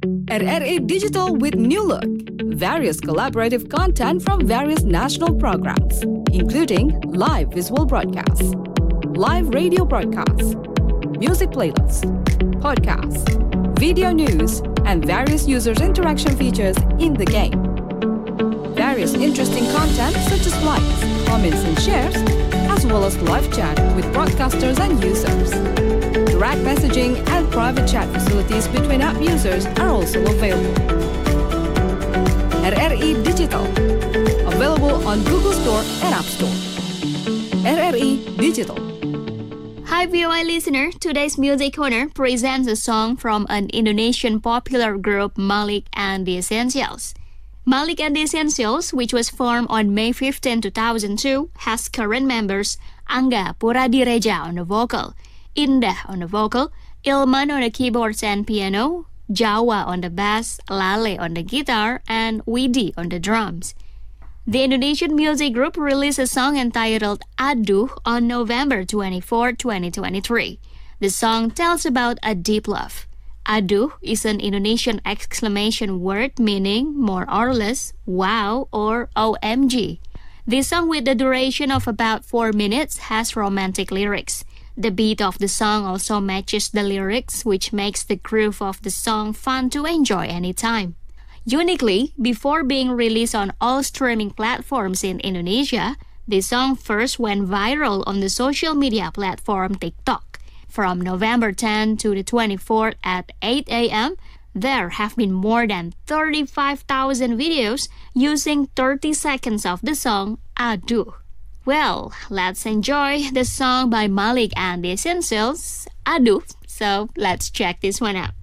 RRI Digital with new look. Various collaborative content from various national programs, including live visual broadcasts, live radio broadcasts, music playlists, podcasts, video news, and various users' interaction features in the game. Various interesting content such as likes, comments, and shares, as well as live chat with broadcasters and users. Direct messaging and private chat facilities between app users are also available. RRI Digital, available on Google Store and App Store. RRI Digital. Hi VOA listener, today's Music Corner presents a song from an Indonesian popular group Malik and the Essentials. Malik and the Essentials, which was formed on May 15, 2002, has current members Angga Puradireja on the vocal, Indah on the vocal, Ilman on the keyboards and piano, Jawa on the bass, Lale on the guitar, and Widi on the drums. The Indonesian music group released a song entitled Aduh on November 24, 2023. The song tells about a deep love. Aduh is an Indonesian exclamation word meaning more or less wow or OMG. This song, with the duration of about 4 minutes, has romantic lyrics. The beat of the song also matches the lyrics, which makes the groove of the song fun to enjoy anytime. Uniquely, before being released on all streaming platforms in Indonesia, the song first went viral on the social media platform TikTok. From November 10 to the 24th at 8 a.m., there have been more than 35,000 videos using 30 seconds of the song Aduh. Well, let's enjoy the song by Malik and the Essentials, Aduh. So let's check this one out.